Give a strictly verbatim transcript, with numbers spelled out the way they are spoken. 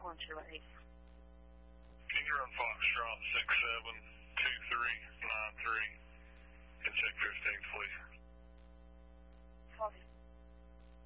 one two eight. Can you run Foxtrot six seven two three nine three and check fifteen, please?